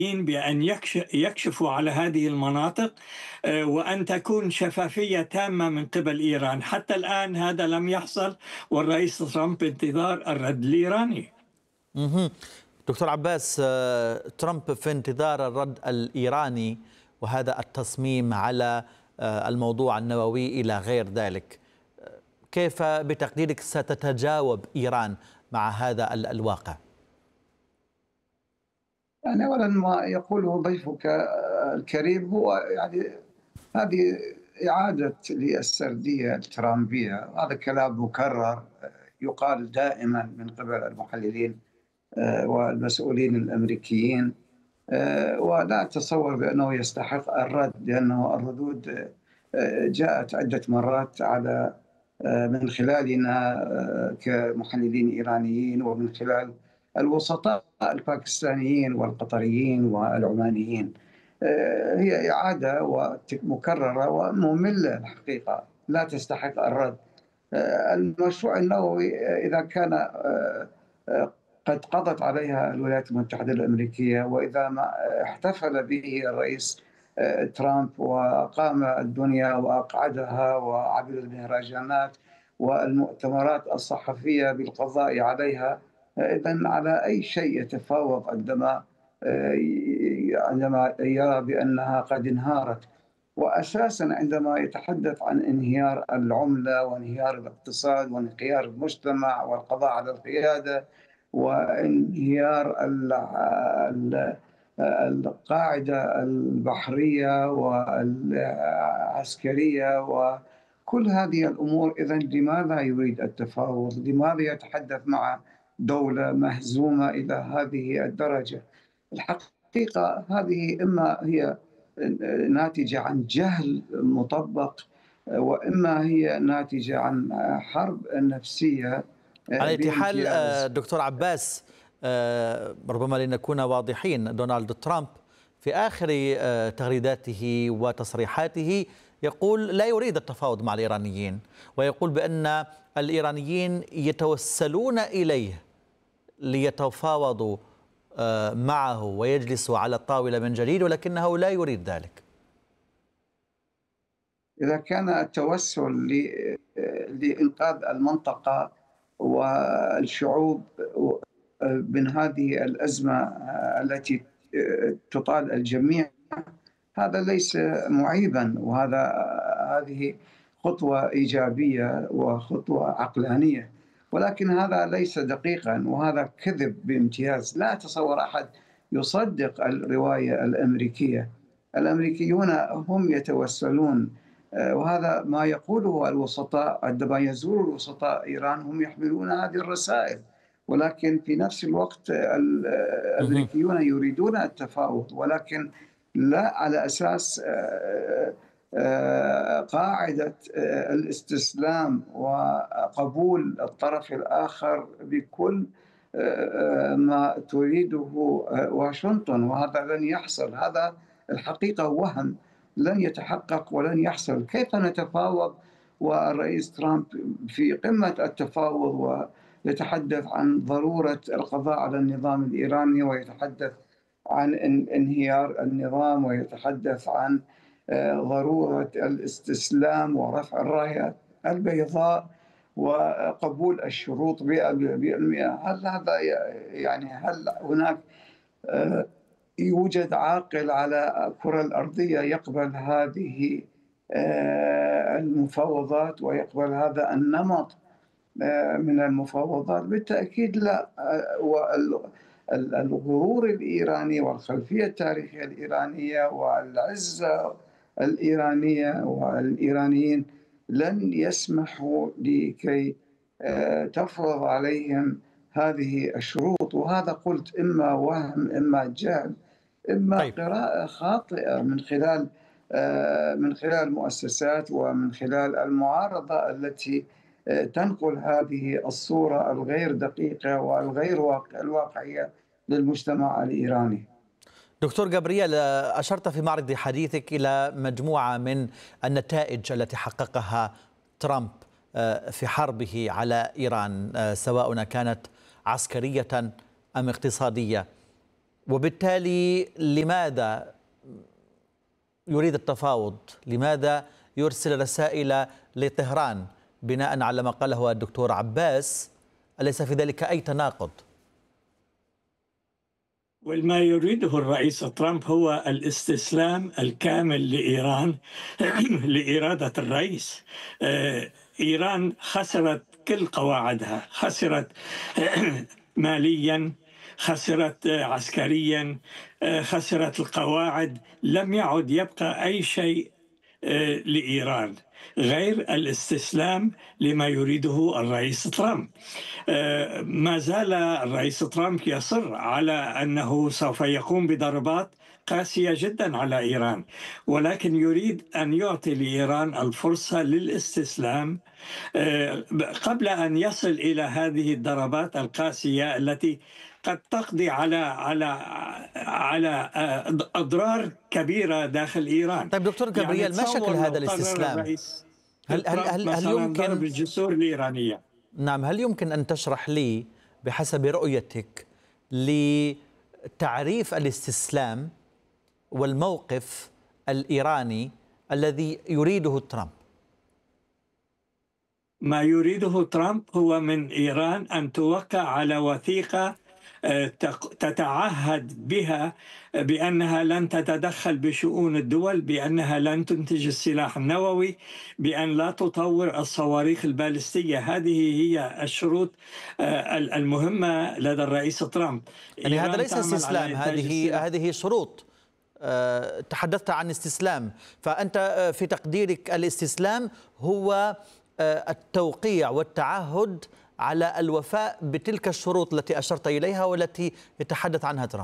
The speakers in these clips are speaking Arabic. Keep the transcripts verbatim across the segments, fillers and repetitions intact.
بأن يكش- يكشفوا على هذه المناطق، آه، وأن تكون شفافية تامة من قبل إيران. حتى الآن هذا لم يحصل، والرئيس ترامب بانتظار الرد الإيراني. مهم. دكتور عباس، آه، ترامب في انتظار الرد الإيراني وهذا التصميم على آه، الموضوع النووي إلى غير ذلك. كيف بتقديرك ستتجاوب إيران مع هذا ال- الواقع؟ يعني أولا ما يقوله ضيفك الكريم هو يعني هذه إعادة للسردية الترامبية. هذا كلام مكرر يقال دائما من قبل المحللين آه، والمسؤولين الأمريكيين، آه، ولا أتصور بأنه يستحق الرد، لأنه الردود آه، جاءت عدة مرات على آه، من خلالنا آه، كمحللين إيرانيين، ومن خلال الوسطاء الباكستانيين والقطريين والعمانيين. آه، هي إعادة وتك- مكررة ومملة الحقيقة، لا تستحق الرد. آه، المشروع النووي آه، إذا كان آه، آه، قد قضت عليها الولايات المتحدة الأمريكية، وإذا ما احتفل به الرئيس آه، ترامب وأقام الدنيا وأقعدها وعمل المهرجانات والمؤتمرات الصحفية بالقضاء عليها، إذن على أي شيء يتفاوض عندما آه، عندما يرى بأنها قد انهارت؟ وأساسا عندما يتحدث عن انهيار العملة وانهيار الاقتصاد وانهيار المجتمع والقضاء على القيادة وانهيار ال- ال- القاعدة البحرية والعسكرية وكل هذه الأمور، إذن لماذا يريد التفاوض؟ لماذا يتحدث مع دولة مهزومة إلى هذه الدرجة؟ الحقيقة هذه إما هي ناتجة عن جهل مطبق، وإما هي ناتجة عن حرب نفسية على أي حال آه، بامتياز. دكتور عباس، آه، ربما لنكون واضحين، دونالد ترامب في آخر آه، تغريداته وتصريحاته يقول لا يريد التفاوض مع الإيرانيين، ويقول بأن الإيرانيين يتوسلون إليه ليتفاوضوا آه، معه ويجلسوا على الطاولة من جديد، ولكنه لا يريد ذلك. إذا كان التوسل ل- لإنقاذ المنطقة والشعوب من هذه الأزمة التي تطال الجميع، هذا ليس معيبا، وهذا هذه خطوة إيجابية وخطوة عقلانية، ولكن هذا ليس دقيقا، وهذا كذب بامتياز. لا أتصور أحد يصدق الرواية الأمريكية. الأمريكيون هم يتوسلون، آه، وهذا ما يقوله الوسطاء عندما يزور الوسطاء إيران، هم يحملون هذه الرسائل، ولكن في نفس الوقت مهم. الأمريكيون يريدون التفاوض، ولكن لا على أساس آه، آه، قاعدة آه، الاستسلام وقبول الطرف الآخر بكل آه، ما تريده آه، واشنطن، وهذا لن يحصل. هذا الحقيقة وهم لن يتحقق ولن يحصل. كيف نتفاوض والرئيس ترامب في قمة التفاوض ويتحدث عن ضرورة القضاء على النظام الإيراني، ويتحدث عن انهيار النظام، ويتحدث عن آه، ضرورة الاستسلام ورفع الراية البيضاء وقبول الشروط مئة بالمئة؟ هل هذا يعني هل هناك آه، يوجد عاقل على الكرة الأرضية يقبل هذه آه، المفاوضات ويقبل هذا النمط آه، من المفاوضات؟ بالتأكيد لا. والغرور الإيراني والخلفية التاريخية الإيرانية والعزة الإيرانية والإيرانيين لن يسمحوا لكي آه، تفرض عليهم هذه الشروط. وهذا قلت إما وهم، إما جهل، إما طيب، قراءة خاطئة من خلال آه، من خلال المؤسسات ومن خلال المعارضة التي آه، تنقل هذه الصورة الغير دقيقة والغير واقع الواقعية للمجتمع الإيراني. دكتور جابرييل، أشرت في معرض حديثك إلى مجموعة من النتائج التي حققها ترامب آه، في حربه على إيران، آه، سواء كانت عسكرية أم اقتصادية، وبالتالي لماذا يريد التفاوض؟ لماذا يرسل رسائل لطهران بناء على ما قاله الدكتور عباس؟ أليس في ذلك أي تناقض؟ وما يريده الرئيس ترامب هو الاستسلام الكامل لإيران لإرادة الرئيس. آه، إيران خسرت كل قواعدها، خسرت ماليا، خسرت عسكريا، آه، خسرت القواعد. لم يعد يبقى أي شيء آه، لإيران غير الاستسلام لما يريده الرئيس ترامب. آه، ما زال الرئيس ترامب يصر على أنه سوف يقوم بضربات قاسية جدا على إيران، ولكن يريد أن يعطي لإيران الفرصة للاستسلام آه، قبل أن يصل إلى هذه الضربات القاسية التي قد تقضي على على على آه، أضرار كبيرة داخل إيران. طيب دكتور يعني جابرييل، ما تصور شكل لو هذا قرر الاستسلام؟ الرئيس هل هل ترامب هل, هل مثلا ضرب يمكن الجسور الإيرانية. نعم هل يمكن أن تشرح لي بحسب رؤيتك لتعريف الاستسلام والموقف الإيراني الذي يريده ترامب؟ ما يريده ترامب هو من إيران أن توقع على وثيقة آه، تق- تتعهد بها بأنها لن تتدخل بشؤون الدول، بأنها لن تنتج السلاح النووي، بأن لا تطور الصواريخ البالستية. هذه هي الشروط آه، المهمة لدى الرئيس ترامب. يعني هذا إيران ليس تعمل على استسلام، إنتاج هذه السلاح. هذه شروط. آه، تحدثت عن استسلام، فأنت آه، في تقديرك الاستسلام هو آه، التوقيع والتعهد على الوفاء بتلك الشروط التي أشرت إليها والتي يتحدث عنها ترامب.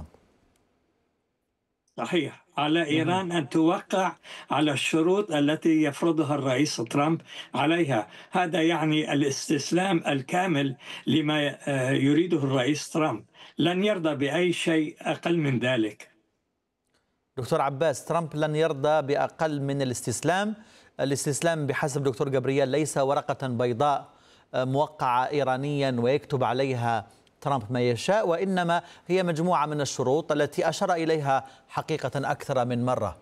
صحيح، على مهم. إيران أن توقع على الشروط التي يفرضها الرئيس ترامب عليها. هذا يعني الاستسلام الكامل لما آه، يريده الرئيس ترامب. لن يرضى بأي شيء أقل من ذلك. دكتور عباس، ترامب لن يرضى بأقل من الاستسلام. الاستسلام بحسب دكتور جابرييل ليس ورقة بيضاء آه، موقعة إيرانيا ويكتب عليها ترامب ما يشاء، وإنما هي مجموعة من الشروط التي أشار إليها حقيقة أكثر من مرة.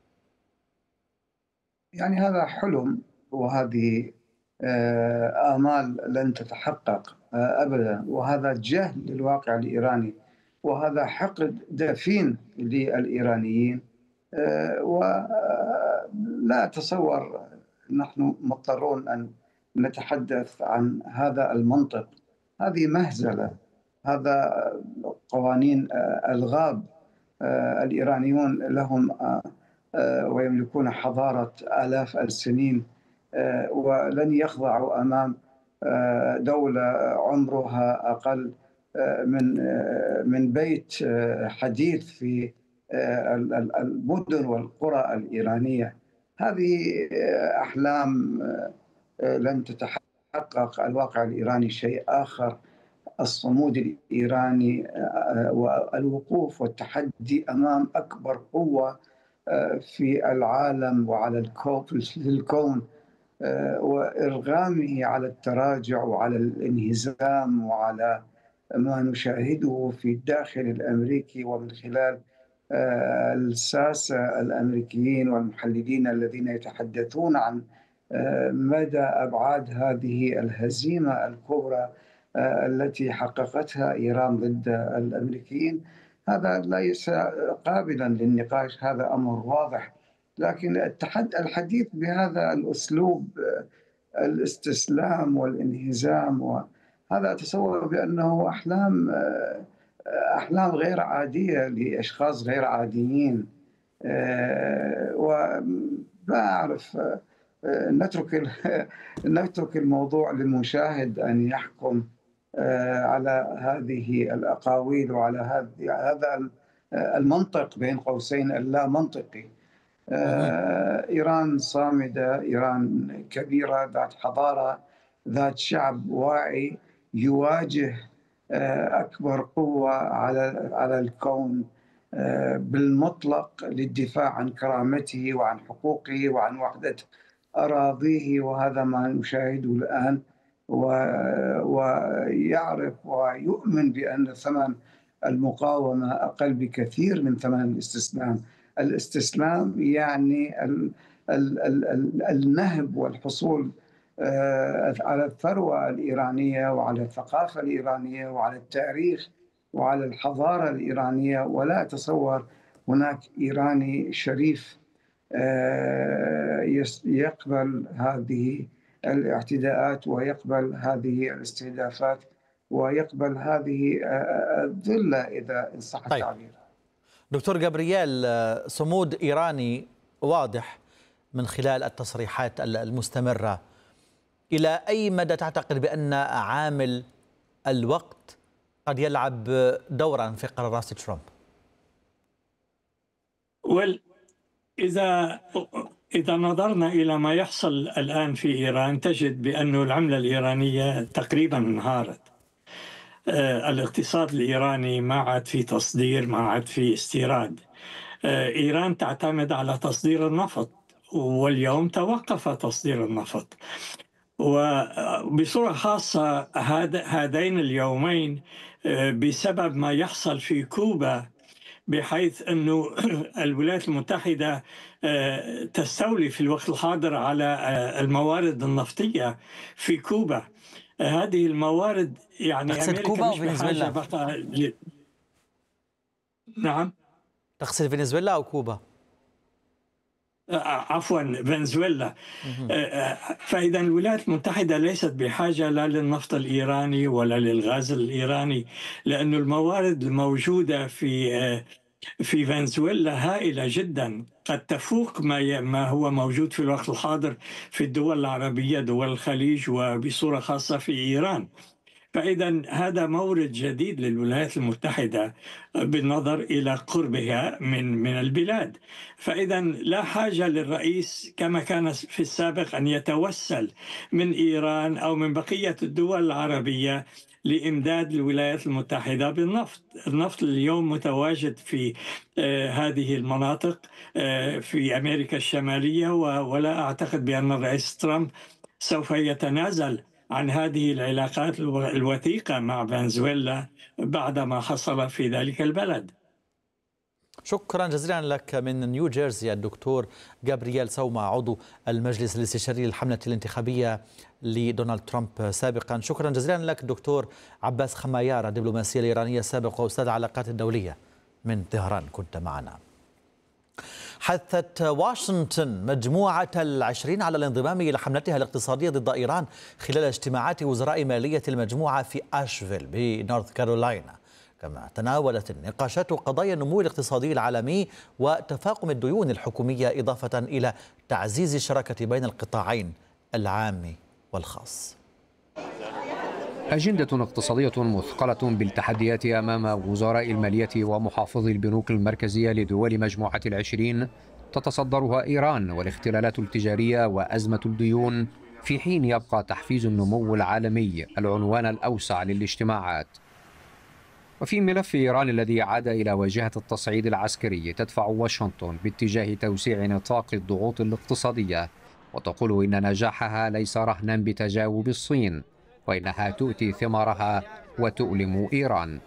يعني هذا حلم، وهذه آه، آمال لن تتحقق آه، أبدا، وهذا جهل للواقع الإيراني، وهذا حقد دفين للإيرانيين. آه، ولا أتصور نحن مضطرون أن نتحدث عن هذا المنطق. هذه مهزلة، هذا قوانين آه، ألغاب. آه، الإيرانيون لهم آه، آه، ويملكون حضارة آلاف السنين، آه، ولن يخضعوا أمام آه، دولة عمرها أقل آه، من آه، من بيت آه، حديث في آه، ال- ال- المدن والقرى الإيرانية. هذه آه، أحلام آه، لن تتحقق. الواقع الإيراني شيء آخر. الصمود الإيراني آه، والوقوف والتحدي أمام أكبر قوة آه، في العالم وعلى الكون، في الكون، آه، وإرغامه على التراجع وعلى الانهزام وعلى ما نشاهده في الداخل الأمريكي، ومن خلال آه، الساسة الأمريكيين والمحللين الذين يتحدثون عن آه، مدى أبعاد هذه الهزيمة الكبرى آه، التي حققتها إيران ضد الأمريكيين. هذا ليس قابلا للنقاش، هذا أمر واضح. لكن التحد الحديث بهذا الأسلوب، آه، الاستسلام والانهزام، وهذا أتصور بأنه أحلام آه، أحلام غير عادية لأشخاص غير عاديين. آه، وما أعرف، آه، نترك ال- نترك الموضوع للمشاهد أن يحكم آه، على هذه الأقاويل وعلى هذه- هذا المنطق بين قوسين اللا منطقي. مهم. آه، إيران صامدة، إيران كبيرة، ذات حضارة، ذات شعب واعي، يواجه آه، أكبر قوة على على الكون آه، بالمطلق للدفاع عن كرامته وعن حقوقه وعن وحدة أراضيه. وهذا ما نشاهده الآن. و- ويعرف ويؤمن بأن ثمن المقاومة أقل بكثير من ثمن الاستسلام. الاستسلام يعني ال ال ال النهب والحصول على الثروة الإيرانية وعلى الثقافة الإيرانية وعلى التاريخ وعلى الحضارة الإيرانية، ولا أتصور هناك إيراني شريف يقبل هذه الاعتداءات ويقبل هذه الاستهدافات ويقبل هذه الذلة إذا إن صح التعبير. دكتور جابرييل، صمود إيراني واضح من خلال التصريحات المستمرة. إلى أي مدى تعتقد بأن عامل الوقت قد يلعب دورا في قرارات ترامب؟ well, إذا إذا نظرنا إلى ما يحصل الآن في إيران تجد بأن العملة الإيرانية تقريبا انهارت. الاقتصاد الإيراني ما عاد في تصدير، ما عاد في استيراد. إيران تعتمد على تصدير النفط، واليوم توقف تصدير النفط. وبصورة خاصة هذين اليومين بسبب ما يحصل في كوبا، بحيث أنه الولايات المتحدة تستولي في الوقت الحاضر على الموارد النفطية في كوبا. هذه الموارد يعني تقصد كوبا وفنزويلا؟ بقى ل... نعم، تقصد فنزويلا أو كوبا؟ عفوا فنزويلا. فإذا الولايات المتحدة ليست بحاجة لا للنفط الإيراني ولا للغاز الإيراني، لأن الموارد الموجودة في في فنزويلا هائلة جدا، قد تفوق ما ما هو موجود في الوقت الحاضر في الدول العربية، دول الخليج، وبصورة خاصة في إيران. فإذا هذا مورد جديد للولايات المتحدة بالنظر إلى قربها من من البلاد. فإذا لا حاجة للرئيس كما كان في السابق أن يتوسل من إيران أو من بقية الدول العربية لإمداد الولايات المتحدة بالنفط. النفط اليوم متواجد في هذه المناطق في أمريكا الشمالية، ولا أعتقد بأن الرئيس ترامب سوف يتنازل عن هذه العلاقات الوثيقة مع فنزويلا بعد ما حصل في ذلك البلد. شكرا جزيلا لك من نيو جيرسي الدكتور جابرييل سوما، عضو المجلس الاستشاري للحملة الانتخابية لدونالد ترامب سابقا. شكرا جزيلا لك دكتور عباس خمايار، الدبلوماسية الإيرانية السابق وأستاذ العلاقات الدولية من طهران، كنت معنا. حثت واشنطن مجموعة العشرين على الانضمام إلى حملتها الاقتصادية ضد إيران خلال اجتماعات وزراء مالية المجموعة في أشفيل بنورث كارولاينا. كما تناولت النقاشات قضايا النمو الاقتصادي العالمي وتفاقم الديون الحكومية، إضافة إلى تعزيز الشراكة بين القطاعين العام والخاص. أجندة اقتصادية مثقلة بالتحديات أمام وزراء المالية ومحافظي البنوك المركزية لدول مجموعة العشرين تتصدرها إيران والاختلالات التجارية وأزمة الديون، في حين يبقى تحفيز النمو العالمي العنوان الأوسع للاجتماعات. وفي ملف إيران الذي عاد إلى واجهة التصعيد العسكري، تدفع واشنطن باتجاه توسيع نطاق الضغوط الاقتصادية، وتقول إن نجاحها ليس رهنا بتجاوب الصين، وإنها تؤتي ثمارها وتؤلم إيران.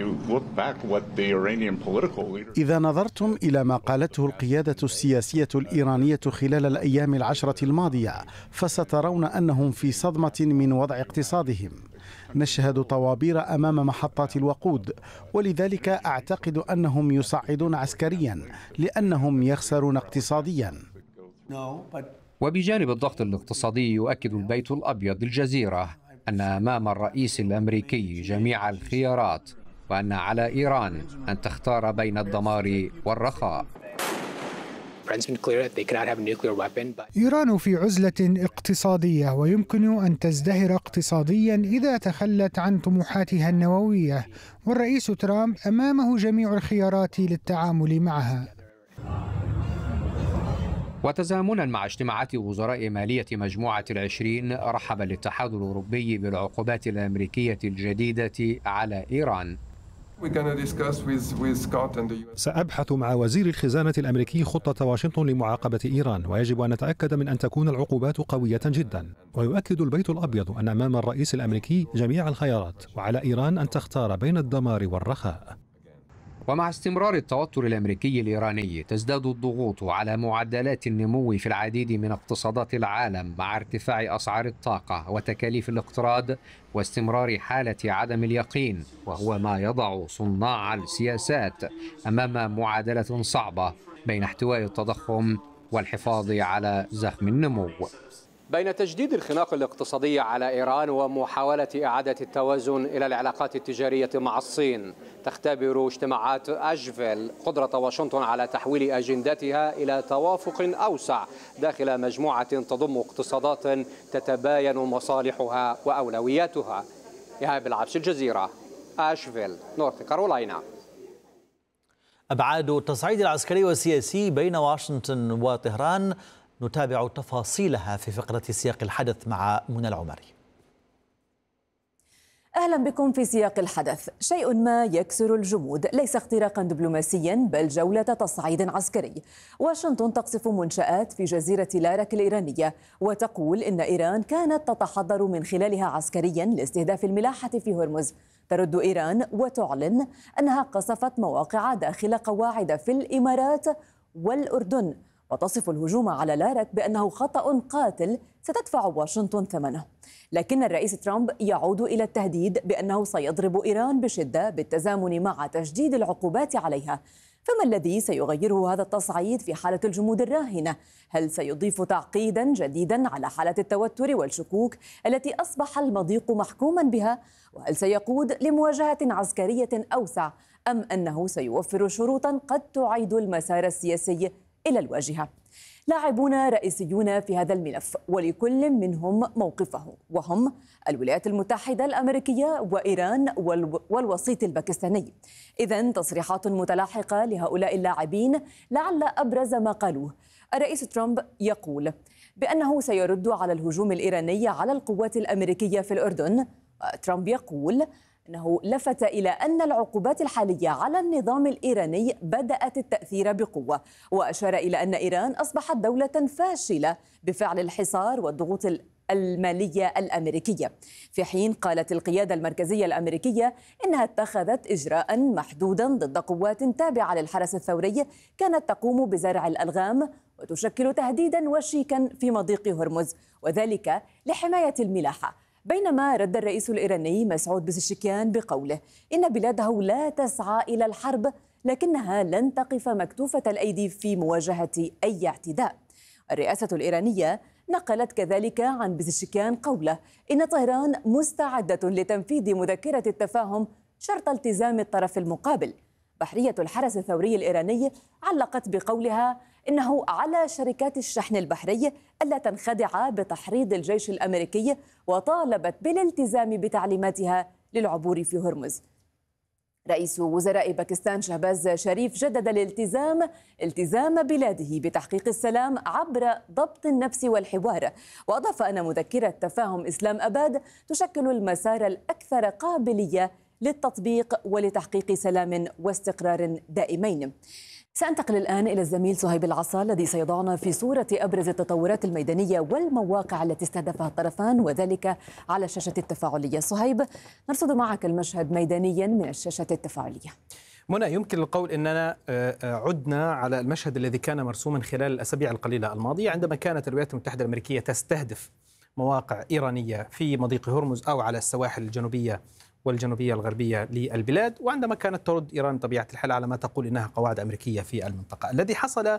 إذا نظرتم إلى ما قالته القيادة السياسية الإيرانية خلال الأيام العشرة الماضية، فسترون أنهم في صدمة من وضع اقتصادهم. نشهد طوابير أمام محطات الوقود، ولذلك أعتقد أنهم يصعدون عسكريا لأنهم يخسرون اقتصاديا. وبجانب الضغط الاقتصادي، يؤكد البيت الأبيض الجزيرة أن أمام الرئيس الأمريكي جميع الخيارات، وأن على إيران أن تختار بين الدمار والرخاء. إيران في عزلة اقتصادية، ويمكن أن تزدهر اقتصاديا إذا تخلت عن طموحاتها النووية، والرئيس ترامب أمامه جميع الخيارات للتعامل معها. وتزامنا مع اجتماعات وزراء مالية مجموعة العشرين، رحب الاتحاد الأوروبي بالعقوبات الأمريكية الجديدة على إيران، سأبحث مع وزير الخزانة الأمريكي خطة واشنطن لمعاقبة إيران، ويجب أن نتأكد من أن تكون العقوبات قوية جدا. ويؤكد البيت الأبيض أن أمام الرئيس الأمريكي جميع الخيارات، وعلى إيران أن تختار بين الدمار والرخاء. ومع استمرار التوتر الأمريكي الإيراني تزداد الضغوط على معدلات النمو في العديد من اقتصادات العالم، مع ارتفاع أسعار الطاقة وتكاليف الاقتراض واستمرار حالة عدم اليقين، وهو ما يضع صناع السياسات أمام معادلة صعبة بين احتواء التضخم والحفاظ على زخم النمو. بين تجديد الخناق الاقتصادي على إيران ومحاولة إعادة التوازن إلى العلاقات التجارية مع الصين، تختبر اجتماعات أشفيل قدرة واشنطن على تحويل أجندتها إلى توافق أوسع داخل مجموعة تضم اقتصادات تتباين مصالحها وأولوياتها. إيهاب العبش، الجزيرة، أشفيل، نورث كارولاينا. أبعاد التصعيد العسكري والسياسي بين واشنطن وطهران نتابع تفاصيلها في فقرة سياق الحدث مع منى العمري. أهلا بكم في سياق الحدث. شيء ما يكسر الجمود، ليس اختراقا دبلوماسيا بل جولة تصعيد عسكري. واشنطن تقصف منشآت في جزيرة لارك الإيرانية وتقول إن إيران كانت تتحضر من خلالها عسكريا لاستهداف الملاحة في هرمز. ترد إيران وتعلن أنها قصفت مواقع داخل قواعد في الإمارات والأردن، وتصف الهجوم على لارك بأنه خطأ قاتل ستدفع واشنطن ثمنه. لكن الرئيس ترامب يعود إلى التهديد بأنه سيضرب إيران بشدة بالتزامن مع تجديد العقوبات عليها. فما الذي سيغيره هذا التصعيد في حالة الجمود الراهنة؟ هل سيضيف تعقيدا جديدا على حالة التوتر والشكوك التي أصبح المضيق محكوما بها؟ وهل سيقود لمواجهة عسكرية أوسع، أم أنه سيوفر شروطا قد تعيد المسار السياسي إلى الواجهة؟ لاعبون رئيسيون في هذا الملف، ولكل منهم موقفه، وهم الولايات المتحدة الأمريكية وإيران والوسيط الباكستاني. إذن تصريحات متلاحقة لهؤلاء اللاعبين، لعل أبرز ما قالوه. الرئيس ترامب يقول بأنه سيرد على الهجوم الإيراني على القوات الأمريكية في الأردن. ترامب يقول أنه لفت إلى أن العقوبات الحالية على النظام الإيراني بدأت التأثير بقوة، وأشار إلى أن إيران أصبحت دولة فاشلة بفعل الحصار والضغوط المالية الأمريكية، في حين قالت القيادة المركزية الأمريكية إنها اتخذت إجراء محدودا ضد قوات تابعة للحرس الثوري كانت تقوم بزرع الألغام وتشكل تهديدا وشيكا في مضيق هرمز، وذلك لحماية الملاحة. بينما رد الرئيس الإيراني مسعود بزشكيان بقوله إن بلاده لا تسعى إلى الحرب، لكنها لن تقف مكتوفة الأيدي في مواجهة أي اعتداء. الرئاسة الإيرانية نقلت كذلك عن بزشكيان قوله إن طهران مستعدة لتنفيذ مذكرة التفاهم شرط التزام الطرف المقابل. بحرية الحرس الثوري الإيراني علقت بقولها إنه على شركات الشحن البحري ألا تنخدع بتحريض الجيش الأمريكي، وطالبت بالالتزام بتعليماتها للعبور في هرمز. رئيس وزراء باكستان شهباز شريف جدد الالتزام التزام بلاده بتحقيق السلام عبر ضبط النفس والحوار، وأضاف أن مذكرة تفاهم إسلام أباد تشكل المسار الأكثر قابلية للتطبيق ولتحقيق سلام واستقرار دائمين. سأنتقل الآن إلى الزميل صهيب العصا الذي سيضعنا في صورة أبرز التطورات الميدانية والمواقع التي استهدفها الطرفان، وذلك على الشاشة التفاعلية. صهيب، نرصد معك المشهد ميدانيا من الشاشة التفاعلية. منى، يمكن القول أننا عدنا على المشهد الذي كان مرسوما خلال الأسابيع القليلة الماضية، عندما كانت الولايات المتحدة الأمريكية تستهدف مواقع إيرانية في مضيق هرمز أو على السواحل الجنوبية والجنوبية الغربية للبلاد، وعندما كانت ترد إيران بطبيعة الحال على ما تقول إنها قواعد أمريكية في المنطقة. الذي حصل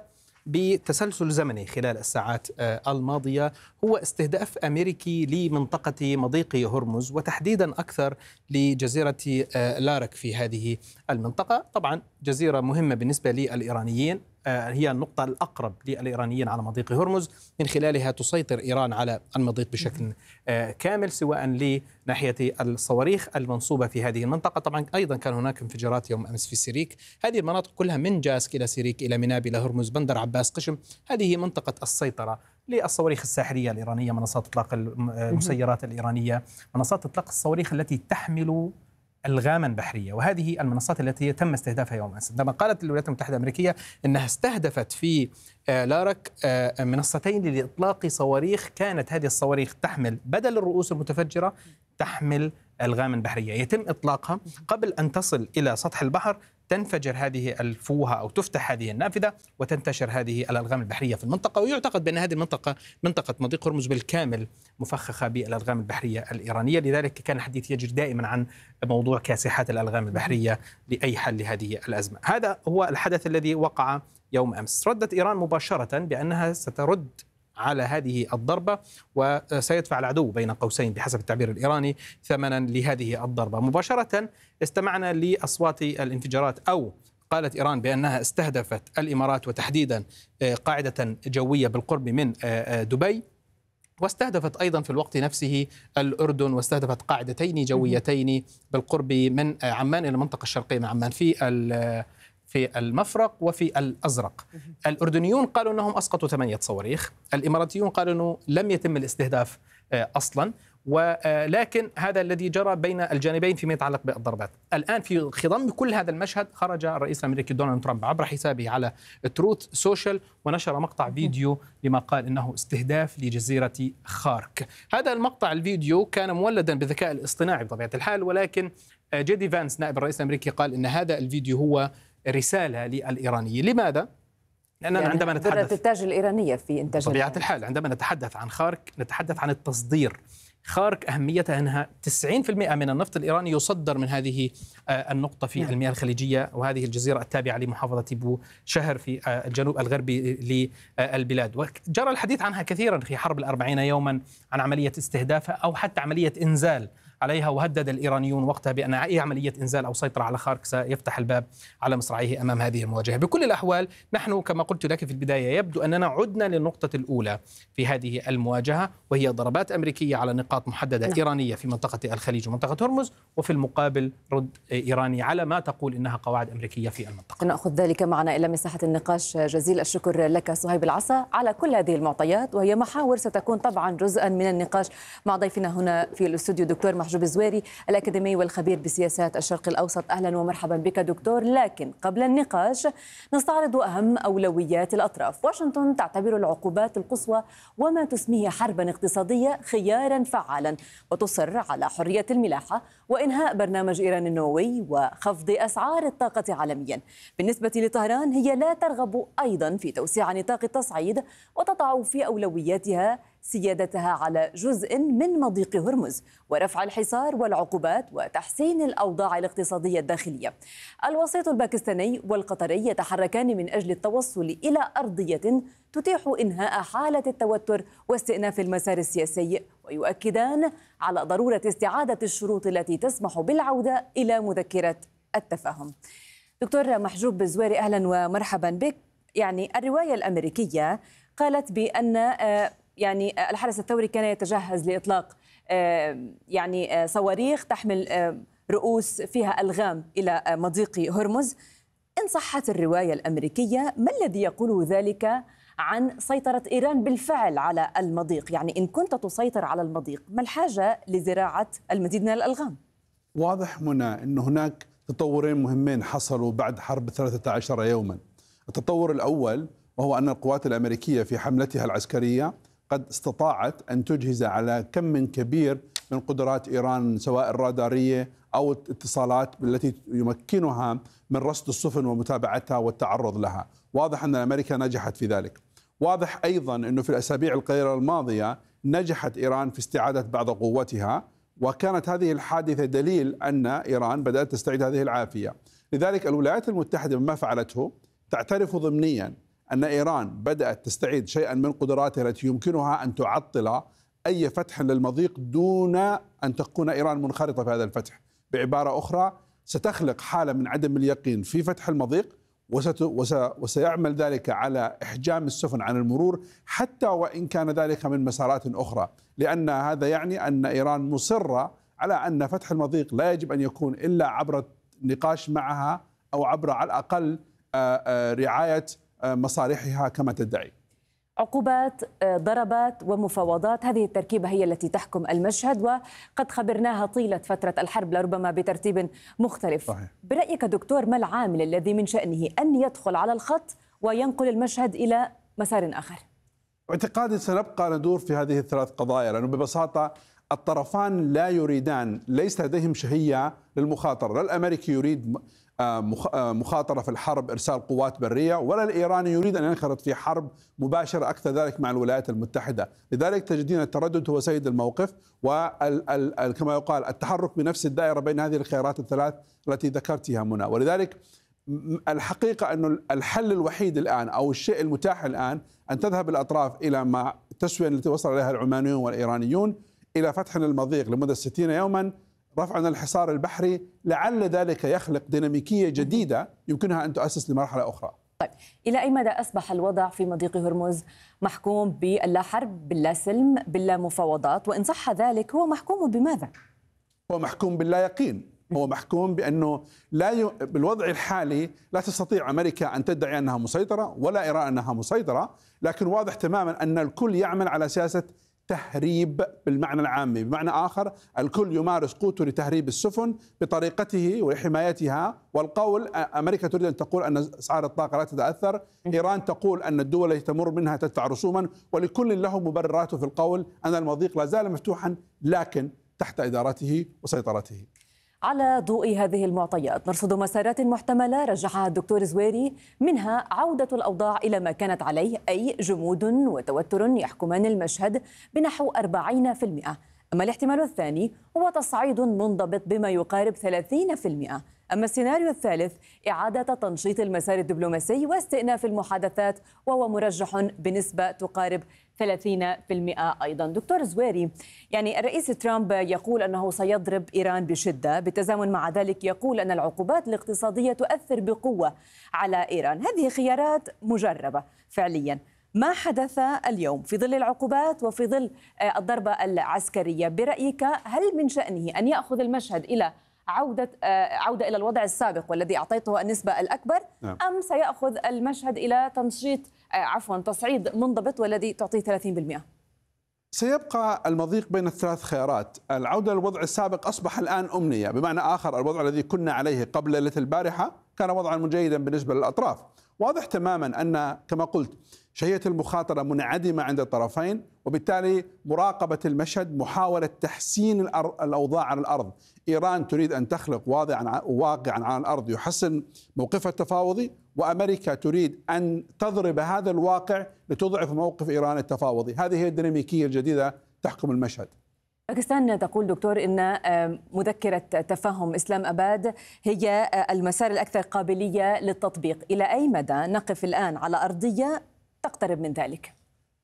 بتسلسل زمني خلال الساعات الماضية هو استهداف أمريكي لمنطقة مضيق هرمز، وتحديدا أكثر لجزيرة لارك في هذه المنطقة. طبعا جزيرة مهمة بالنسبة للإيرانيين، هي النقطة الأقرب للإيرانيين على مضيق هرمز، من خلالها تسيطر إيران على المضيق بشكل كامل، سواء لناحية الصواريخ المنصوبة في هذه المنطقة. طبعا أيضا كان هناك انفجارات يوم أمس في سيريك. هذه المناطق كلها من جاسك إلى سيريك إلى مناب إلى هرمز بندر عباس قشم، هذه منطقة السيطرة للصواريخ الساحلية الإيرانية، منصات إطلاق المسيرات الإيرانية، منصات إطلاق الصواريخ التي تحمل ألغاما بحرية، وهذه المنصات التي تم استهدافها يوم أمس. عندما قالت الولايات المتحدة الأمريكية أنها استهدفت في لارك منصتين لإطلاق صواريخ، كانت هذه الصواريخ تحمل بدل الرؤوس المتفجرة تحمل ألغاما بحرية يتم إطلاقها قبل أن تصل إلى سطح البحر، تنفجر هذه الفوهة أو تفتح هذه النافذة وتنتشر هذه الألغام البحرية في المنطقة. ويعتقد بأن هذه المنطقة منطقة مضيق هرمز بالكامل مفخخة بالألغام البحرية الإيرانية، لذلك كان الحديث يجري دائما عن موضوع كاسحات الألغام البحرية لأي حل لهذه الأزمة. هذا هو الحدث الذي وقع يوم أمس. ردت إيران مباشرة بأنها سترد على هذه الضربة وسيدفع العدو بين قوسين بحسب التعبير الإيراني ثمنا لهذه الضربة. مباشرة استمعنا لأصوات الانفجارات، أو قالت إيران بأنها استهدفت الإمارات وتحديدا قاعدة جوية بالقرب من دبي، واستهدفت أيضا في الوقت نفسه الأردن، واستهدفت قاعدتين جويتين بالقرب من عمان إلى المنطقة الشرقية من عمان في في المفرق وفي الأزرق. الأردنيون قالوا أنهم أسقطوا ثمانية صواريخ، الإماراتيون قالوا أنه لم يتم الاستهداف أصلا، ولكن هذا الذي جرى بين الجانبين فيما يتعلق بالضربات. الآن في خضم كل هذا المشهد خرج الرئيس الأمريكي دونالد ترامب عبر حسابه على تروث سوشيال ونشر مقطع فيديو لما قال إنه استهداف لجزيرة خارك. هذا المقطع الفيديو كان مولدا بالذكاء الاصطناعي بطبيعة الحال، ولكن جي دي فانس نائب الرئيس الأمريكي قال إن هذا الفيديو هو رسالة للإيرانيين. لماذا؟ لأننا يعني عندما نتحدث الإنتاج الإيرانية في إنتاج طبيعة الحال عندما نتحدث عن خارك نتحدث عن التصدير. خارك أهميتها أنها تسعين بالمئة من النفط الإيراني يصدر من هذه النقطة في المياه الخليجية، وهذه الجزيرة التابعة لمحافظة بو شهر في الجنوب الغربي للبلاد. وجرى الحديث عنها كثيرا في حرب الأربعين يوما عن عملية استهدافها أو حتى عملية إنزال عليها، وهدد الإيرانيون وقتها بأن أي عملية إنزال أو سيطرة على خارك سيفتح الباب على مصراعيه أمام هذه المواجهة. بكل الأحوال نحن كما قلت لك في البداية يبدو أننا عدنا للنقطة الأولى في هذه المواجهة، وهي ضربات أمريكية على نقاط محددة لا. إيرانية في منطقة الخليج ومنطقة هرمز، وفي المقابل رد إيراني على ما تقول إنها قواعد أمريكية في المنطقة. نأخذ ذلك معنا إلى مساحة النقاش. جزيل الشكر لك صهيب العصا على كل هذه المعطيات، وهي محاور ستكون طبعا جزءا من النقاش مع ضيفنا هنا في الاستوديو دكتور محجوب الزويري الأكاديمي والخبير بسياسات الشرق الأوسط. أهلا ومرحبا بك دكتور. لكن قبل النقاش نستعرض أهم أولويات الأطراف. واشنطن تعتبر العقوبات القصوى وما تسميه حربا اقتصادية خيارا فعالا، وتصر على حرية الملاحة وإنهاء برنامج إيران النووي وخفض أسعار الطاقة عالميا. بالنسبة لطهران هي لا ترغب أيضا في توسيع نطاق التصعيد، وتضع في أولوياتها سيادتها على جزء من مضيق هرمز ورفع الحصار والعقوبات وتحسين الأوضاع الاقتصادية الداخلية. الوسيط الباكستاني والقطري يتحركان من أجل التوصل إلى أرضية تتيح إنهاء حالة التوتر واستئناف المسار السياسي، ويؤكدان على ضرورة استعادة الشروط التي تسمح بالعودة إلى مذكرة التفاهم. دكتور محجوب الزويري أهلا ومرحبا بك. يعني الرواية الأمريكية قالت بأن يعني الحرس الثوري كان يتجهز لإطلاق يعني صواريخ تحمل رؤوس فيها ألغام إلى مضيق هرمز. إن صحت الرواية الأمريكية، ما الذي يقوله ذلك عن سيطرة إيران بالفعل على المضيق؟ يعني إن كنت تسيطر على المضيق، ما الحاجة لزراعة المزيد من الألغام؟ واضح منى أن هناك تطورين مهمين حصلوا بعد حرب ثلاثة عشر يوما. التطور الأول وهو أن القوات الأمريكية في حملتها العسكرية قد استطاعت أن تجهز على كم كبير من قدرات إيران، سواء الرادارية أو الاتصالات التي يمكنها من رصد السفن ومتابعتها والتعرض لها. واضح أن أمريكا نجحت في ذلك. واضح أيضا أنه في الأسابيع القليلة الماضية نجحت إيران في استعادة بعض قوتها، وكانت هذه الحادثة دليل أن إيران بدأت تستعيد هذه العافية. لذلك الولايات المتحدة بما فعلته تعترف ضمنيا أن إيران بدأت تستعيد شيئا من قدراتها التي يمكنها أن تعطل أي فتح للمضيق دون أن تكون إيران منخرطة في هذا الفتح. بعبارة أخرى، ستخلق حالة من عدم اليقين في فتح المضيق، وسيعمل ذلك على إحجام السفن عن المرور حتى وإن كان ذلك من مسارات أخرى، لأن هذا يعني أن إيران مصرة على أن فتح المضيق لا يجب أن يكون إلا عبر نقاش معها أو عبر على الأقل رعاية مصالحها كما تدعي. عقوبات، ضربات ومفاوضات، هذه التركيبة هي التي تحكم المشهد، وقد خبرناها طيلة فترة الحرب لربما بترتيب مختلف. صحيح. برأيك دكتور، ما العامل الذي من شأنه أن يدخل على الخط وينقل المشهد إلى مسار آخر؟ اعتقادي سنبقى ندور في هذه الثلاث قضايا، لأنه ببساطة الطرفان لا يريدان، ليس لديهم شهية للمخاطرة. لا الأمريكي يريد مخاطرة في الحرب إرسال قوات برية، ولا الإيراني يريد أن ينخرط في حرب مباشرة أكثر ذلك مع الولايات المتحدة. لذلك تجدين التردد هو سيد الموقف، وكما يقال التحرك بنفس الدائرة بين هذه الخيارات الثلاث التي ذكرتها منى. ولذلك الحقيقة أن الحل الوحيد الآن أو الشيء المتاح الآن أن تذهب الأطراف إلى مع التسوية التي وصل إليها العمانيون والإيرانيون إلى فتح المضيق لمدة ستين يوما، رفع الحصار البحري، لعل ذلك يخلق ديناميكية جديدة يمكنها أن تؤسس لمرحلة أخرى. طيب، إلى أي مدى أصبح الوضع في مضيق هرمز محكوم باللا حرب، باللا سلم، باللا مفاوضات؟ وإن صح ذلك هو محكوم بماذا؟ هو محكوم باللا يقين، هو محكوم بأنه لا ي... بالوضع الحالي لا تستطيع أمريكا أن تدعي أنها مسيطرة ولا إيران أنها مسيطرة، لكن واضح تماما أن الكل يعمل على سياسة تهريب بالمعنى العامي. بمعنى آخر الكل يمارس قوته لتهريب السفن بطريقته وحمايتها، والقول أمريكا تريد أن تقول أن أسعار الطاقة لا تتأثر، إيران تقول أن الدول التي تمر منها تدفع رسوما، ولكل له مبرراته في القول أن المضيق لا زال مفتوحا لكن تحت إدارته وسيطرته. على ضوء هذه المعطيات نرصد مسارات محتملة رجحها الدكتور زويري، منها عودة الأوضاع إلى ما كانت عليه، أي جمود وتوتر يحكمان المشهد بنحو أربعين بالمئة. أما الاحتمال الثاني هو تصعيد منضبط بما يقارب ثلاثين بالمئة. أما السيناريو الثالث إعادة تنشيط المسار الدبلوماسي واستئناف المحادثات، وهو مرجح بنسبة تقارب ثلاثين بالمئة أيضا. دكتور زويري، يعني الرئيس ترامب يقول أنه سيضرب إيران بشدة، بالتزامن مع ذلك يقول أن العقوبات الاقتصادية تؤثر بقوة على إيران. هذه خيارات مجربة فعليا. ما حدث اليوم في ظل العقوبات وفي ظل الضربة العسكرية، برأيك هل من شأنه أن يأخذ المشهد إلى عودة عودة إلى الوضع السابق والذي أعطيته النسبة الأكبر، نعم. أم سيأخذ المشهد إلى تنشيط عفوا تصعيد منضبط والذي تعطيه ثلاثين بالمئة؟ سيبقى المضيق بين الثلاث خيارات. العودة للوضع السابق أصبح الآن أمنية، بمعنى آخر الوضع الذي كنا عليه قبل ليلة البارحة كان وضعا جيدا بالنسبة للأطراف. واضح تماما أن كما قلت شهية المخاطرة منعدمة عند الطرفين، وبالتالي مراقبة المشهد، محاولة تحسين الأوضاع على الأرض. إيران تريد أن تخلق واقعا واقعا على الأرض يحسن موقفها التفاوضي، وأمريكا تريد أن تضرب هذا الواقع لتضعف موقف إيران التفاوضي. هذه هي الديناميكية الجديدة تحكم المشهد. باكستان تقول دكتور إن مذكرة تفاهم إسلام أباد هي المسار الأكثر قابلية للتطبيق. إلى أي مدى نقف الآن على أرضية تقترب من ذلك؟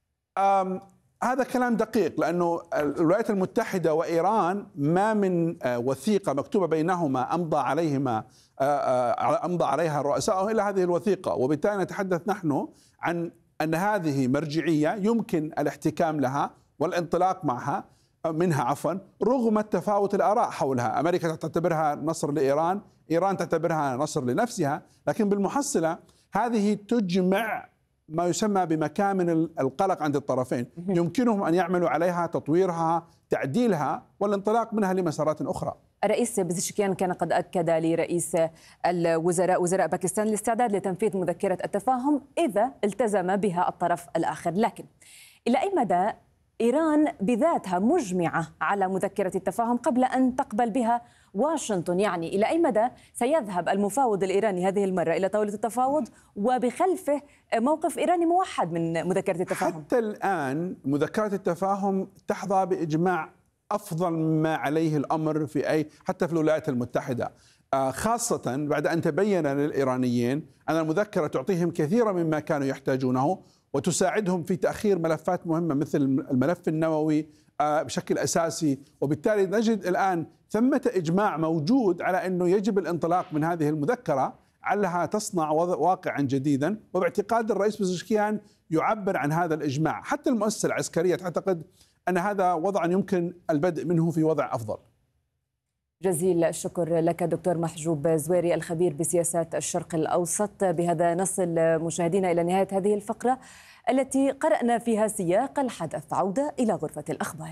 هذا كلام دقيق، لأنه الولايات المتحدة وإيران ما من وثيقة مكتوبة بينهما أمضى عليهما أمضى عليها الرؤساء إلا هذه الوثيقة، وبالتالي نتحدث نحن عن أن هذه مرجعية يمكن الاحتكام لها والانطلاق معها منها عفوا رغم التفاوت الآراء حولها. أمريكا تعتبرها نصر لإيران، إيران تعتبرها نصر لنفسها، لكن بالمحصلة هذه تجمع ما يسمى بمكامن القلق عند الطرفين، يمكنهم أن يعملوا عليها، تطويرها، تعديلها، والانطلاق منها لمسارات أخرى. الرئيس بزشكيان كان قد أكد لرئيس الوزراء وزراء باكستان الاستعداد لتنفيذ مذكرة التفاهم إذا التزم بها الطرف الآخر، لكن إلى أي مدى إيران بذاتها مجمعة على مذكرة التفاهم قبل أن تقبل بها واشنطن؟ يعني إلى أي مدى سيذهب المفاوض الإيراني هذه المرة إلى طاولة التفاوض وبخلفه موقف إيراني موحد من مذكرة التفاهم؟ حتى الآن مذكرة التفاهم تحظى بإجماع أفضل مما عليه الأمر في أي حتى في الولايات المتحدة، خاصة بعد أن تبين للإيرانيين أن المذكرة تعطيهم كثيرا مما كانوا يحتاجونه وتساعدهم في تأخير ملفات مهمة مثل الملف النووي بشكل أساسي. وبالتالي نجد الآن ثمة إجماع موجود على أنه يجب الانطلاق من هذه المذكرة علها تصنع واقعا جديدا، وباعتقاد الرئيس بزشكيان يعبر عن هذا الإجماع. حتى المؤسسة العسكرية تعتقد أن هذا وضعا يمكن البدء منه في وضع أفضل. جزيل الشكر لك دكتور محجوب زويري الخبير بسياسات الشرق الأوسط. بهذا نصل مشاهدينا إلى نهاية هذه الفقرة التي قرأنا فيها سياق الحدث. عودة إلى غرفة الأخبار.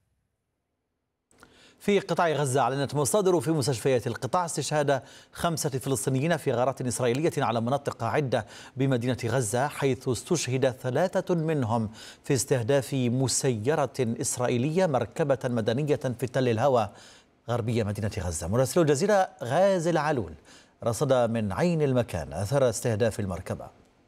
في قطاع غزة أعلنت مصادر في مستشفيات القطاع استشهاد خمسة فلسطينيين في غارات إسرائيلية على مناطق عدة بمدينة غزة، حيث استشهد ثلاثة منهم في استهداف مسيرة إسرائيلية مركبة مدنية في تل الهوى غربية مدينة غزة. مراسل الجزيرة غازي العلول رصد من عين المكان أثر استهداف المركبة.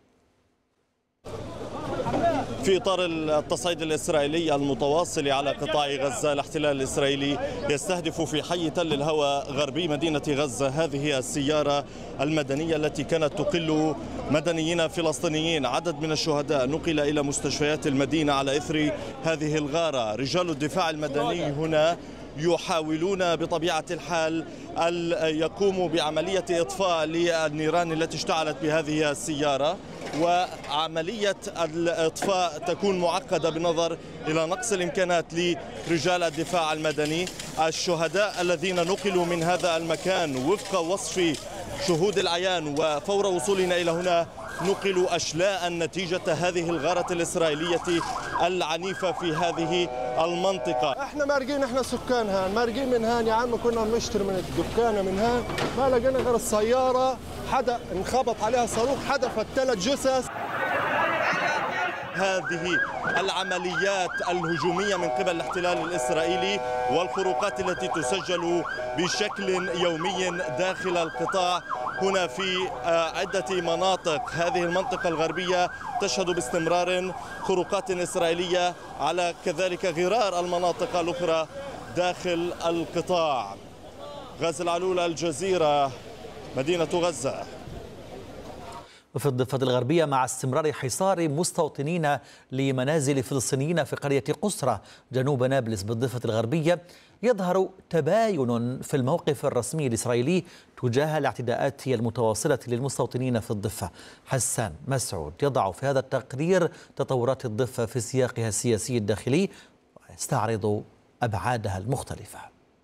في إطار التصعيد الإسرائيلي المتواصل على قطاع غزة، الاحتلال الإسرائيلي يستهدف في حي تل الهوى غربي مدينة غزة هذه السيارة المدنية التي كانت تقل مدنيين فلسطينيين. عدد من الشهداء نقل إلى مستشفيات المدينة على إثر هذه الغارة. رجال الدفاع المدني هنا يحاولون بطبيعة الحال أن يقوموا بعملية إطفاء للنيران التي اشتعلت بهذه السيارة، وعملية الإطفاء تكون معقدة بالنظر إلى نقص الإمكانات لرجال الدفاع المدني. الشهداء الذين نقلوا من هذا المكان وفق وصف شهود العيان وفور وصولنا إلى هنا نقلوا أشلاء نتيجة هذه الغارة الإسرائيلية العنيفة في هذه المنطقة. احنا مارقين، احنا سكان هان مارقين من هان يا عم، كنا بنشتري من الدكانة من هان، ما لقينا غير السيارة حدا انخبط عليها صاروخ حدفت ثلاث جثث. هذه العمليات الهجومية من قبل الاحتلال الإسرائيلي والخروقات التي تسجل بشكل يومي داخل القطاع هنا في عدة مناطق. هذه المنطقة الغربية تشهد باستمرار خروقات إسرائيلية على كذلك غرار المناطق الأخرى داخل القطاع. غازي العلول، الجزيرة، مدينة غزة. وفي الضفة الغربية، مع استمرار حصار مستوطنين لمنازل فلسطينيين في قرية قسرة جنوب نابلس بالضفة الغربية، يظهر تباين في الموقف الرسمي الإسرائيلي تجاه الاعتداءات المتواصلة للمستوطنين في الضفة. حسان مسعود يضع في هذا التقرير تطورات الضفة في سياقها السياسي الداخلي ويستعرض أبعادها المختلفة.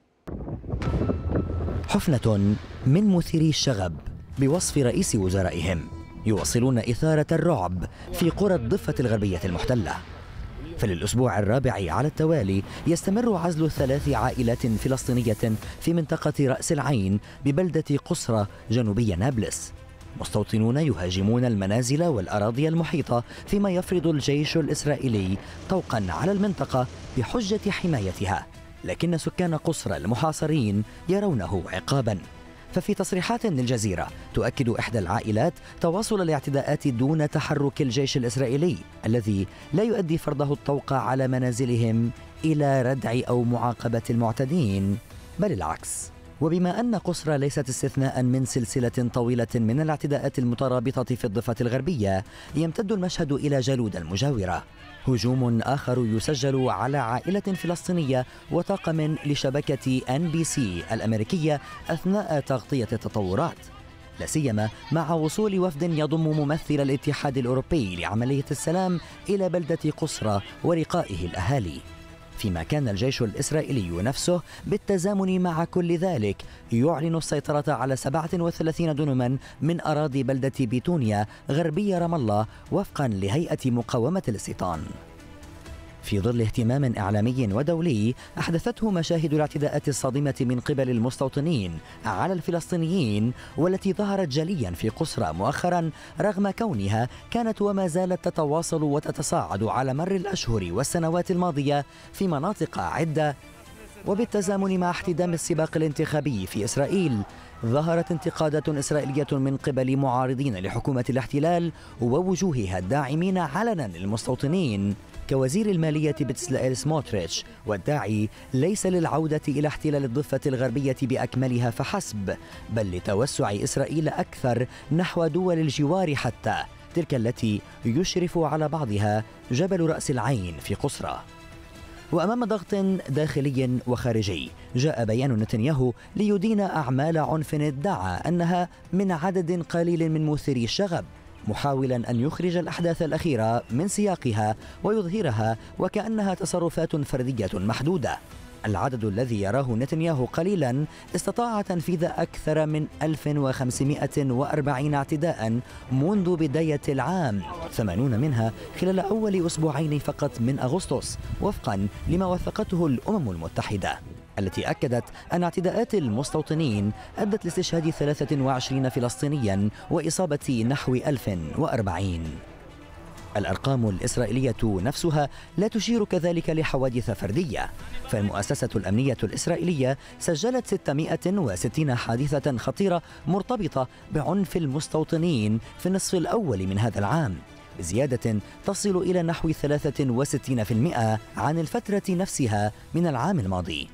حفنة من مثيري الشغب بوصف رئيس وزرائهم يواصلون إثارة الرعب في قرى الضفة الغربية المحتلة. فللأسبوع الرابع على التوالي يستمر عزل ثلاث عائلات فلسطينية في منطقة رأس العين ببلدة قسرة جنوبي نابلس. مستوطنون يهاجمون المنازل والأراضي المحيطة، فيما يفرض الجيش الإسرائيلي طوقا على المنطقة بحجة حمايتها، لكن سكان قسرة المحاصرين يرونه عقابا. ففي تصريحات للجزيرة تؤكد إحدى العائلات تواصل الاعتداءات دون تحرك الجيش الإسرائيلي الذي لا يؤدي فرضه الطوق على منازلهم إلى ردع أو معاقبة المعتدين، بل العكس. وبما أن قسرة ليست استثناء من سلسلة طويلة من الاعتداءات المترابطة في الضفة الغربية، يمتد المشهد إلى جالود المجاورة. هجوم آخر يسجل على عائلة فلسطينية وطاقم لشبكة إن بي سي الأمريكية أثناء تغطية التطورات، لا سيما مع وصول وفد يضم ممثل الاتحاد الأوروبي لعملية السلام إلى بلدة قسرة ولقائه الأهالي. فيما كان الجيش الإسرائيلي نفسه بالتزامن مع كل ذلك يعلن السيطرة على سبعة وثلاثين دنما من أراضي بلدة بيتونيا غربي رام الله وفقا لهيئة مقاومة الاستيطان. في ظل اهتمام إعلامي ودولي أحدثته مشاهد الاعتداءات الصادمة من قبل المستوطنين على الفلسطينيين، والتي ظهرت جليا في قسرة مؤخرا رغم كونها كانت وما زالت تتواصل وتتصاعد على مر الأشهر والسنوات الماضية في مناطق عدة. وبالتزامن مع احتدام السباق الانتخابي في إسرائيل، ظهرت انتقادات إسرائيلية من قبل معارضين لحكومة الاحتلال ووجوهها الداعمين علنا للمستوطنين كوزير المالية بتسلائيل سموتريتش، والداعي ليس للعودة إلى احتلال الضفة الغربية بأكملها فحسب، بل لتوسع إسرائيل أكثر نحو دول الجوار، حتى تلك التي يشرف على بعضها جبل رأس العين في قسرة. وأمام ضغط داخلي وخارجي، جاء بيان نتنياهو ليدين أعمال عنف ادعى أنها من عدد قليل من مثيري الشغب، محاولا أن يخرج الأحداث الأخيرة من سياقها ويظهرها وكأنها تصرفات فردية محدودة. العدد الذي يراه نتنياهو قليلا استطاع تنفيذ أكثر من ألف وخمسمائة وأربعين اعتداء منذ بداية العام، ثمانون منها خلال أول أسبوعين فقط من أغسطس، وفقا لما وثقته الأمم المتحدة، التي أكدت أن اعتداءات المستوطنين أدت لاستشهاد ثلاثة وعشرين فلسطينيا وإصابة نحو ألف وأربعين. الأرقام الإسرائيلية نفسها لا تشير كذلك لحوادث فردية، فالمؤسسة الأمنية الإسرائيلية سجلت ستمائة وستين حادثة خطيرة مرتبطة بعنف المستوطنين في النصف الأول من هذا العام، بزيادة تصل إلى نحو ثلاثة وستين بالمئة عن الفترة نفسها من العام الماضي.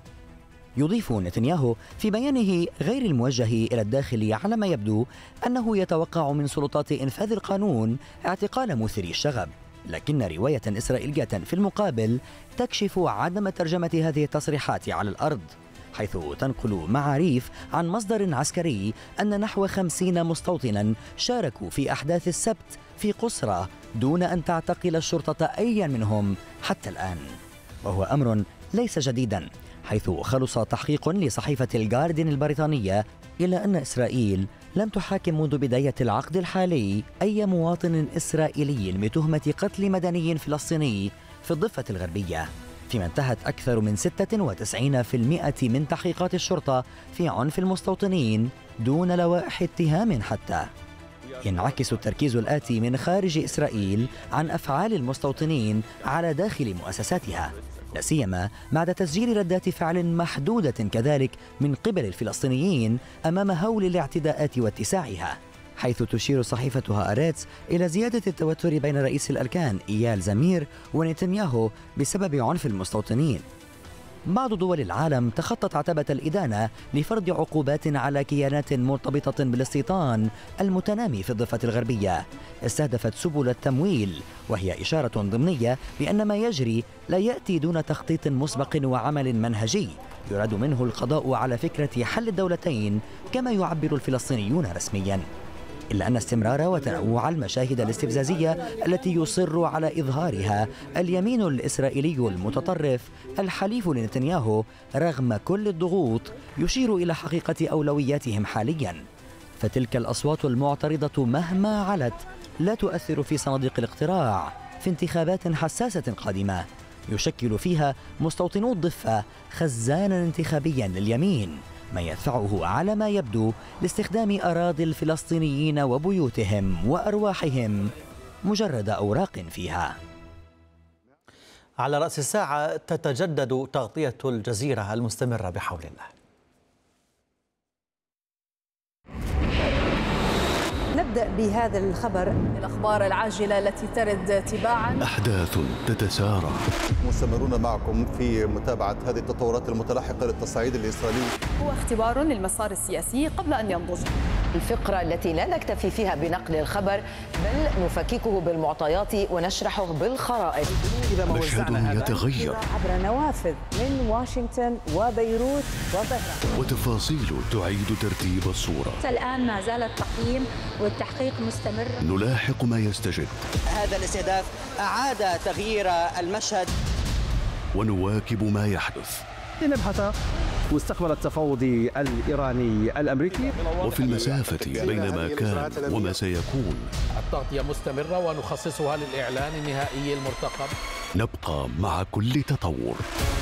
يضيف نتنياهو في بيانه غير الموجه إلى الداخل على ما يبدو أنه يتوقع من سلطات إنفاذ القانون اعتقال مثيري الشغب، لكن رواية إسرائيلية في المقابل تكشف عدم ترجمة هذه التصريحات على الأرض، حيث تنقل معاريف عن مصدر عسكري أن نحو خمسين مستوطنا شاركوا في أحداث السبت في قسرة دون أن تعتقل الشرطة أيا منهم حتى الآن، وهو أمر ليس جديدا، حيث خلص تحقيق لصحيفة الجارديان البريطانية إلى أن إسرائيل لم تحاكم منذ بداية العقد الحالي أي مواطن إسرائيلي بتهمة قتل مدني فلسطيني في الضفة الغربية، فيما انتهت أكثر من ستة وتسعين بالمئة من تحقيقات الشرطة في عنف المستوطنين دون لوائح اتهام حتى. ينعكس التركيز الآتي من خارج إسرائيل عن أفعال المستوطنين على داخل مؤسساتها، لا سيما بعد تسجيل ردات فعل محدودة كذلك من قبل الفلسطينيين أمام هول الاعتداءات واتساعها، حيث تشير صحيفة هآرتز إلى زيادة التوتر بين رئيس الأركان إيال زمير ونتنياهو بسبب عنف المستوطنين. بعض دول العالم تخطت عتبة الإدانة لفرض عقوبات على كيانات مرتبطة بالاستيطان المتنامي في الضفة الغربية استهدفت سبل التمويل، وهي إشارة ضمنية بأن ما يجري لا يأتي دون تخطيط مسبق وعمل منهجي يراد منه القضاء على فكرة حل الدولتين كما يعبر الفلسطينيون رسمياً، إلا أن استمرار وتنوع المشاهد الاستفزازية التي يصر على إظهارها اليمين الإسرائيلي المتطرف الحليف لنتنياهو رغم كل الضغوط يشير إلى حقيقة أولوياتهم حاليا، فتلك الأصوات المعترضة مهما علت لا تؤثر في صناديق الاقتراع في انتخابات حساسة قادمة يشكل فيها مستوطنو الضفة خزانا انتخابيا لليمين، ما يدفعه على ما يبدو لاستخدام أراضي الفلسطينيين وبيوتهم وأرواحهم مجرد أوراق فيها. على رأس الساعة تتجدد تغطية الجزيرة المستمرة بحول الله. نبدأ بهذا الخبر، الأخبار العاجلة التي ترد تباعا. أحداث تتسارع. مستمرون معكم في متابعة هذه التطورات المتلاحقة للتصعيد الإسرائيلي. هو اختبار للمسار السياسي قبل أن ينضج. الفقرة التي لا نكتفي فيها بنقل الخبر بل نفككه بالمعطيات ونشرحه بالخرائط. مشهد يتغير عبر نوافذ من واشنطن وبيروت وطهران، وتفاصيل تعيد ترتيب الصورة. الآن ما زال التقييم والتحقيق مستمر. نلاحق ما يستجد. هذا الاستهداف أعاد تغيير المشهد ونواكب ما يحدث. لنبحث مستقبل التفاوض الإيراني الأمريكي، وفي المسافة بين ما كان وما سيكون. التغطية مستمرة ونخصصها للإعلان النهائي المرتقب. نبقى مع كل تطور.